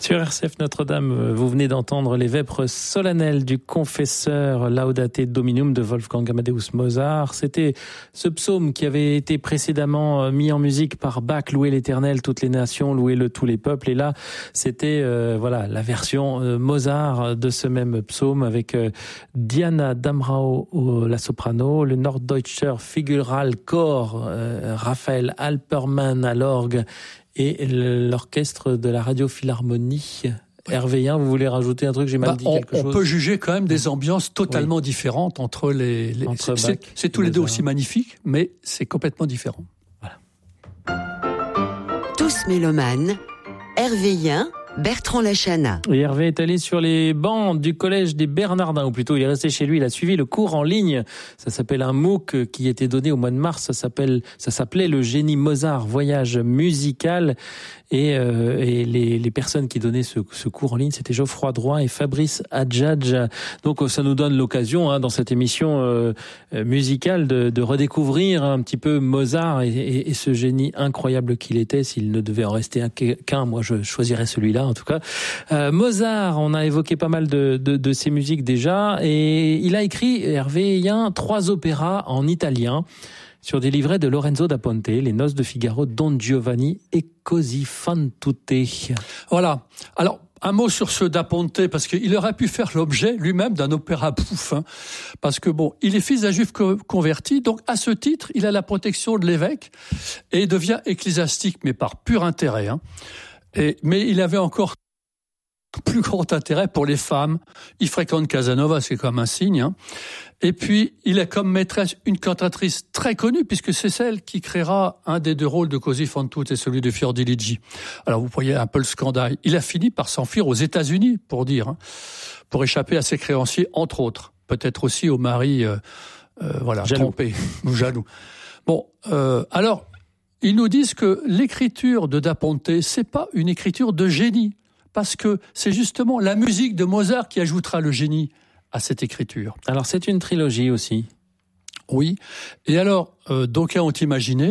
Sur RCF Notre-Dame, vous venez d'entendre les vêpres solennelles du confesseur Laudate Dominum de Wolfgang Amadeus Mozart. C'était ce psaume qui avait été précédemment mis en musique par Bach, Louer l'Éternel, toutes les nations, louez-le tous les peuples. Et là, c'était la version Mozart de ce même psaume avec Diana Damrau la soprano, le Norddeutscher Figuralchor, Raphaël Alpermann à l'orgue et l'orchestre de la Radio Philharmonie. Hervé, vous voulez rajouter un truc? J'ai mal dit quelque chose. On peut juger quand même des ambiances totalement différentes entre les c'est tous les deux aussi magnifiques, mais c'est complètement différent. Voilà. Tous mélomanes, Hervé, Bertrand Lachana. Et Hervé est allé sur les bancs du collège des Bernardins, ou plutôt il est resté chez lui, il a suivi le cours en ligne. Ça s'appelle un MOOC qui était donné au mois de mars, ça s'appelait le Génie Mozart Voyage musical. Et les personnes qui donnaient ce cours en ligne, c'était Geoffroy Droit et Fabrice Adjadj. Donc ça nous donne l'occasion, dans cette émission musicale, de redécouvrir un petit peu Mozart et ce génie incroyable qu'il était. S'il ne devait en rester qu'un, moi je choisirais celui-là en tout cas. Mozart, on a évoqué pas mal de ses musiques déjà, et il a écrit, Hervé, 3 opéras en italien sur des livrets de Lorenzo da Ponte, Les Noces de Figaro, Don Giovanni et Così fan tutte. Voilà. Alors, un mot sur ce da Ponte, parce qu'il aurait pu faire l'objet lui-même d'un opéra bouffe, parce que il est fils d'un juif converti, donc à ce titre, il a la protection de l'évêque et devient ecclésiastique, mais par pur intérêt. Mais il avait encore plus grand intérêt pour les femmes. Il fréquente Casanova, c'est comme un signe. Et puis, il a comme maîtresse une cantatrice très connue, puisque c'est celle qui créera un des 2 rôles de Così fan tutte, et celui de Fiordiligi. Alors, vous voyez un peu le scandale. Il a fini par s'enfuir aux États-Unis, pour échapper à ses créanciers, entre autres. Peut-être aussi au mari, trompé ou jaloux. Alors, ils nous disent que l'écriture de Da Ponte, c'est pas une écriture de génie, parce que c'est justement la musique de Mozart qui ajoutera le génie à cette écriture. Alors c'est une trilogie aussi. Oui. Et alors, d'aucuns ont imaginé